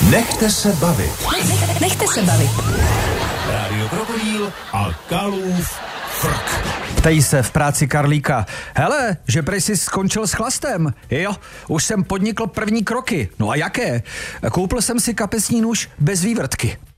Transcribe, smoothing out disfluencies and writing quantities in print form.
Nechte se bavit. Nechte se bavit. Rádio Krokodýl a Kalův frk. Ptají se v práci Karlíka. Hele, že prej jsi skončil s chlastem. Jo, už jsem podnikl první kroky. No a jaké? Koupil jsem si kapesní nůž bez vývrtky.